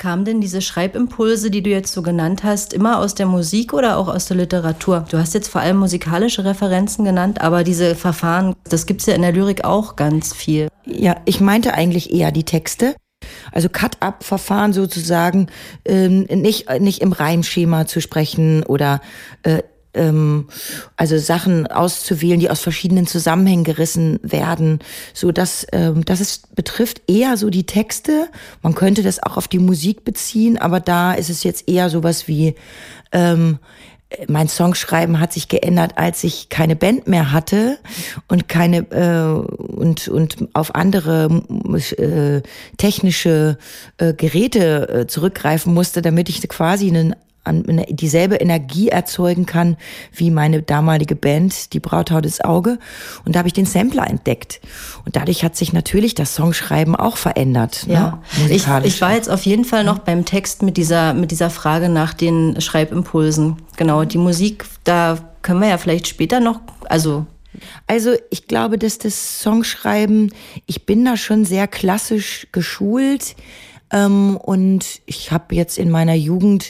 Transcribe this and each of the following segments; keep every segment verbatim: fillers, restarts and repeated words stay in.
Kamen denn diese Schreibimpulse, die du jetzt so genannt hast, immer aus der Musik oder auch aus der Literatur? Du hast jetzt vor allem musikalische Referenzen genannt, aber diese Verfahren, das gibt's ja in der Lyrik auch ganz viel. Ja, ich meinte eigentlich eher die Texte. Also Cut-up-Verfahren sozusagen, ähm, nicht, nicht im Reimschema zu sprechen oder äh, ähm, also Sachen auszuwählen, die aus verschiedenen Zusammenhängen gerissen werden. So dass ähm, das ist, betrifft eher so die Texte. Man könnte das auch auf die Musik beziehen, aber da ist es jetzt eher sowas wie ähm, mein Songschreiben hat sich geändert, als ich keine Band mehr hatte und keine äh, und und auf andere äh, technische äh, Geräte äh, zurückgreifen musste, damit ich quasi einen an dieselbe Energie erzeugen kann wie meine damalige Band, die Brauthaut ins Auge. Und da habe ich den Sampler entdeckt. Und dadurch hat sich natürlich das Songschreiben auch verändert. Ja, ne? ich, ich war jetzt auf jeden Fall noch beim Text mit dieser, mit dieser Frage nach den Schreibimpulsen. Genau, die Musik, da können wir ja vielleicht später noch, also... Also ich glaube, dass das Songschreiben, ich bin da schon sehr klassisch geschult. Ähm, und ich habe jetzt in meiner Jugend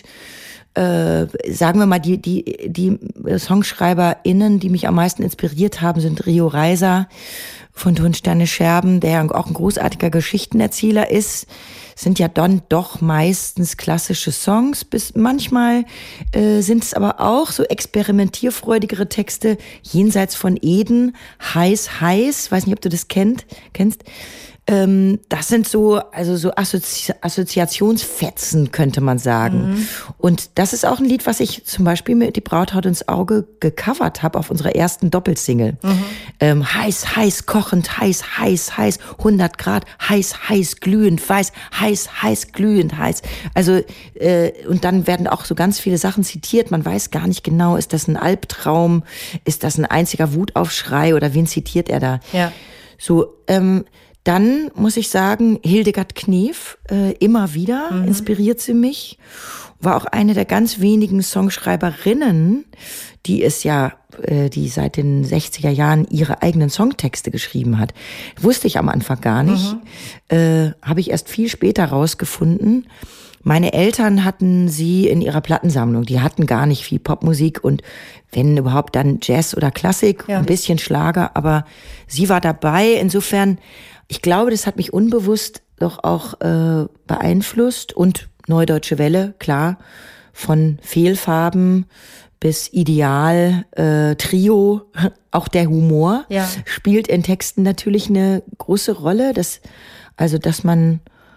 Äh, sagen wir mal, die, die, die SongschreiberInnen, die mich am meisten inspiriert haben, sind Rio Reiser von Tonsterne Scherben, der auch ein großartiger Geschichtenerzähler ist. Sind ja dann doch meistens klassische Songs, bis manchmal äh, sind es aber auch so experimentierfreudigere Texte, Jenseits von Eden, Heiß, heiß, weiß nicht, ob du das kennt, kennst. Ähm, das sind so, also so Assozi- Assoziationsfetzen, könnte man sagen. Mhm. Und das ist auch ein Lied, was ich zum Beispiel mit Die Brauthaut ins Auge gecovert habe auf unserer ersten Doppelsingle. Mhm. Ähm, heiß, heiß, kochend, heiß, heiß, heiß, hundert Grad, heiß, heiß, glühend, weiß, heiß, heiß, glühend, heiß. Also, äh, und dann werden auch so ganz viele Sachen zitiert. Man weiß gar nicht genau, ist das ein Albtraum? Ist das ein einziger Wutaufschrei? Oder wen zitiert er da? Ja. So, ähm, Dann muss ich sagen, Hildegard Knef, äh, immer wieder mhm. inspiriert sie mich. War auch eine der ganz wenigen Songschreiberinnen, die es ja, äh, die seit den sechziger Jahren ihre eigenen Songtexte geschrieben hat. Wusste ich am Anfang gar nicht. Mhm. Äh, habe ich erst viel später rausgefunden. Meine Eltern hatten sie in ihrer Plattensammlung. Die hatten gar nicht viel Popmusik und wenn überhaupt dann Jazz oder Klassik, ja. ein bisschen Schlager. Aber sie war dabei. Insofern, ich glaube, das hat mich unbewusst doch auch äh, beeinflusst. Und Neudeutsche Welle, klar, von Fehlfarben bis Ideal, äh, Trio, auch der Humor ja. spielt in Texten natürlich eine große Rolle. Das, also, dass man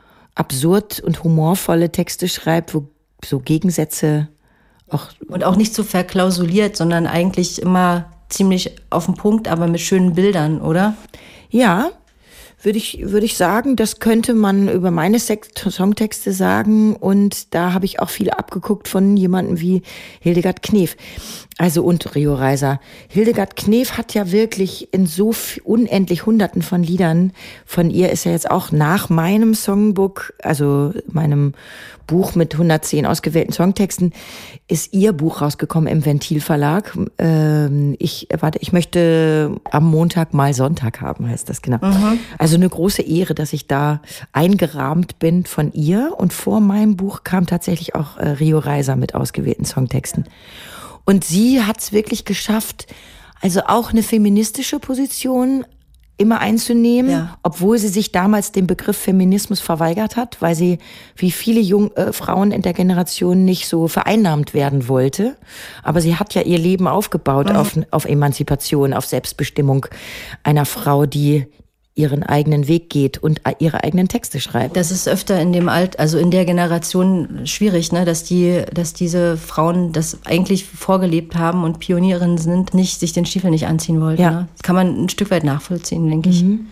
absurd und humorvolle Texte schreibt, wo so Gegensätze auch... Und auch nicht so verklausuliert, sondern eigentlich immer ziemlich auf den Punkt, aber mit schönen Bildern, oder? Ja, würde ich, würde ich sagen, das könnte man über meine Songtexte sagen. Und da habe ich auch viel abgeguckt von jemandem wie Hildegard Knef. Also und Rio Reiser. Hildegard Knef hat ja wirklich in so unendlich Hunderten von Liedern, von ihr ist ja jetzt auch nach meinem Songbook, also meinem Buch mit hundertzehn ausgewählten Songtexten, ist ihr Buch rausgekommen im Ventil Verlag. Ähm, ich, warte, ich möchte am Montag mal Sonntag haben, heißt das genau. Mhm. Also eine große Ehre, dass ich da eingerahmt bin von ihr. Und vor meinem Buch kam tatsächlich auch äh, Rio Reiser mit ausgewählten Songtexten. Und sie hat es wirklich geschafft, also auch eine feministische Position immer einzunehmen, ja. obwohl sie sich damals dem Begriff Feminismus verweigert hat, weil sie wie viele junge äh, Frauen in der Generation nicht so vereinnahmt werden wollte. Aber sie hat ja ihr Leben aufgebaut mhm. auf, auf Emanzipation, auf Selbstbestimmung einer Frau, die ihren eigenen Weg geht und ihre eigenen Texte schreibt. Das ist öfter in dem Alt, also in der Generation schwierig, ne, dass die, dass diese Frauen das eigentlich vorgelebt haben und Pionierinnen sind, nicht sich den Stiefel nicht anziehen wollten. Ja. Ne? Das kann man ein Stück weit nachvollziehen, denke ich. Mhm.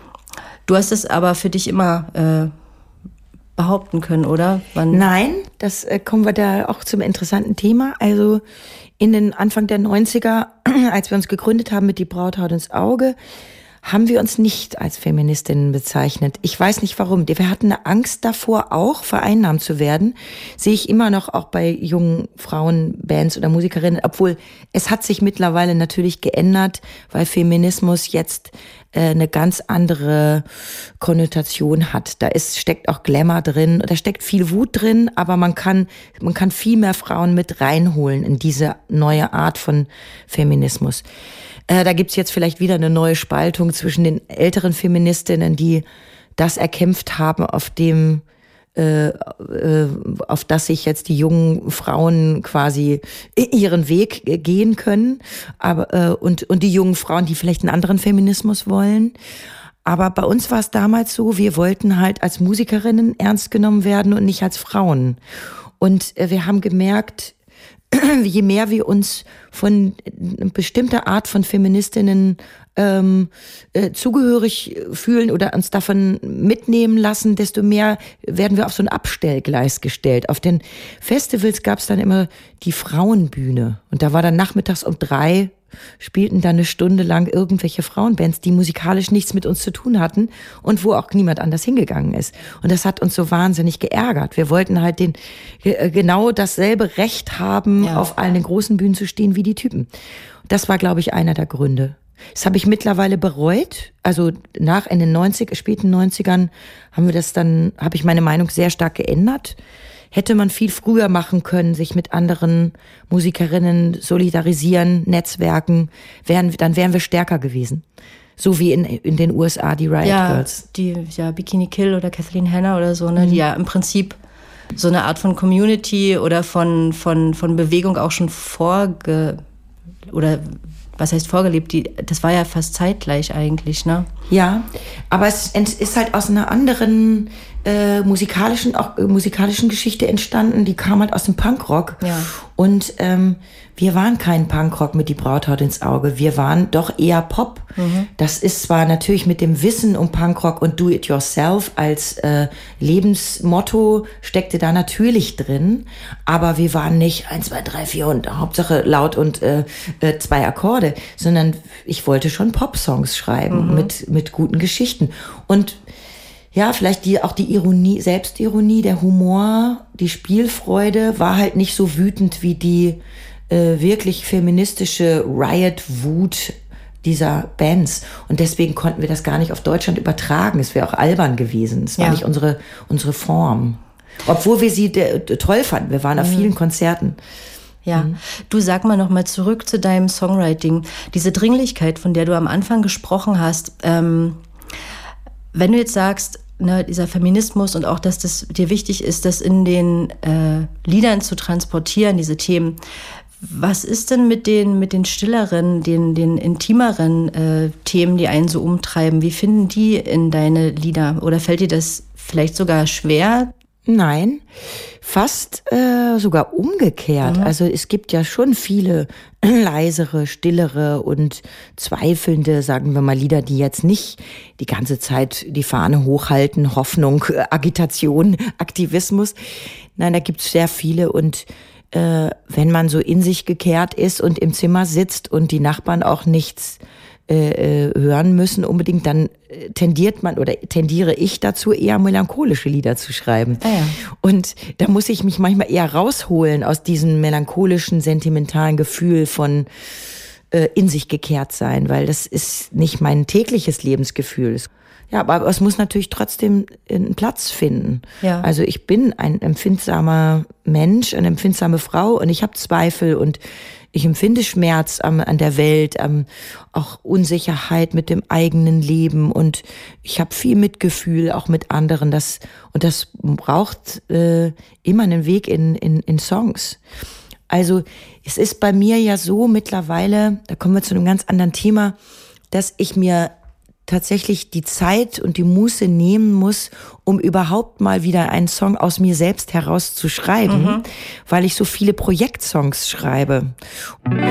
Du hast es aber für dich immer äh, behaupten können, oder? Wann? Nein, das äh, kommen wir da auch zum interessanten Thema. Also in den Anfang der neunziger, als wir uns gegründet haben mit Die Brauthaut ins Auge, haben wir uns nicht als Feministinnen bezeichnet. Ich weiß nicht warum. Wir hatten eine Angst davor, auch vereinnahmt zu werden. Sehe ich immer noch auch bei jungen Frauen, Bands oder Musikerinnen. Obwohl, es hat sich mittlerweile natürlich geändert, weil Feminismus jetzt äh, eine ganz andere Konnotation hat. Da ist, steckt auch Glamour drin, da steckt viel Wut drin, aber man kann, man kann viel mehr Frauen mit reinholen in diese neue Art von Feminismus. Da gibt's jetzt vielleicht wieder eine neue Spaltung zwischen den älteren Feministinnen, die das erkämpft haben, auf dem, äh, äh, auf das sich jetzt die jungen Frauen quasi ihren Weg gehen können, aber äh, und und die jungen Frauen, die vielleicht einen anderen Feminismus wollen. Aber bei uns war es damals so, wir wollten halt als Musikerinnen ernst genommen werden und nicht als Frauen. Und äh, wir haben gemerkt, je mehr wir uns von einer bestimmten Art von Feministinnen ähm, äh, zugehörig fühlen oder uns davon mitnehmen lassen, desto mehr werden wir auf so ein Abstellgleis gestellt. Auf den Festivals gab es dann immer die Frauenbühne und da war dann nachmittags um drei spielten dann eine Stunde lang irgendwelche Frauenbands, die musikalisch nichts mit uns zu tun hatten und wo auch niemand anders hingegangen ist. Und das hat uns so wahnsinnig geärgert. Wir wollten halt den genau dasselbe Recht haben, ja, auf allen den großen Bühnen zu stehen wie die Typen. Das war, glaube ich, einer der Gründe. Das habe ich mittlerweile bereut. Also nach in den neunziger, späten neunzigern haben wir das dann, habe ich meine Meinung sehr stark geändert. Hätte man viel früher machen können, sich mit anderen Musikerinnen solidarisieren, Netzwerken, wären, dann wären wir stärker gewesen. So wie in, in den U S A die Riot ja, Girls. Die, ja, Bikini Kill oder Kathleen Hanna oder so, ne, mhm. die ja im Prinzip so eine Art von Community oder von, von, von Bewegung auch schon vorge, oder was heißt vorgelebt, die, das war ja fast zeitgleich eigentlich, ne? Ja, aber es ist halt aus einer anderen äh, musikalischen, auch äh, musikalischen Geschichte entstanden, die kam halt aus dem Punkrock. Ja. Und ähm, wir waren kein Punkrock mit die Brauthaut ins Auge, wir waren doch eher Pop. Mhm. Das ist zwar natürlich mit dem Wissen um Punkrock und Do-it-yourself als äh, Lebensmotto steckte da natürlich drin, aber wir waren nicht eins, zwei, drei, vier und Hauptsache laut und äh, äh, zwei Akkorde, sondern ich wollte schon Pop-Songs schreiben, mhm, mit mit guten Geschichten. Und ja, vielleicht die auch die Ironie, Selbstironie, der Humor, die Spielfreude war halt nicht so wütend wie die äh, wirklich feministische Riot-Wut dieser Bands. Und deswegen konnten wir das gar nicht auf Deutschland übertragen. Es wäre auch albern gewesen. Es war ja nicht unsere unsere Form. Obwohl wir sie de- de- toll fanden. Wir waren auf mhm. vielen Konzerten. Ja, mhm. Du, sag mal noch mal zurück zu deinem Songwriting. Diese Dringlichkeit, von der du am Anfang gesprochen hast, ähm, wenn du jetzt sagst, ne, dieser Feminismus und auch, dass das dir wichtig ist, das in den äh, Liedern zu transportieren, diese Themen. Was ist denn mit den, mit den stilleren, den, den intimeren äh, Themen, die einen so umtreiben? Wie finden die in deine Lieder? Oder fällt dir das vielleicht sogar schwer? Nein, fast äh, sogar umgekehrt. Mhm. Also es gibt ja schon viele leisere, stillere und zweifelnde, sagen wir mal, Lieder, die jetzt nicht die ganze Zeit die Fahne hochhalten, Hoffnung, Agitation, Aktivismus. Nein, da gibt's sehr viele und äh, wenn man so in sich gekehrt ist und im Zimmer sitzt und die Nachbarn auch nichts äh, hören müssen unbedingt, dann tendiert man oder tendiere ich dazu, eher melancholische Lieder zu schreiben. Ah ja. Und da muss ich mich manchmal eher rausholen aus diesem melancholischen, sentimentalen Gefühl von äh, in sich gekehrt sein, weil das ist nicht mein tägliches Lebensgefühl. Ja, aber es muss natürlich trotzdem einen Platz finden. Ja. Also ich bin ein empfindsamer Mensch, eine empfindsame Frau und ich habe Zweifel und ich empfinde Schmerz am, an der Welt, am, auch Unsicherheit mit dem eigenen Leben und ich habe viel Mitgefühl auch mit anderen. Das, und das braucht äh, immer einen Weg in, in, in Songs. Also es ist bei mir ja so mittlerweile, da kommen wir zu einem ganz anderen Thema, dass ich mir tatsächlich die Zeit und die Muße nehmen muss, um überhaupt mal wieder einen Song aus mir selbst heraus zu schreiben, mhm. weil ich so viele Projektsongs schreibe.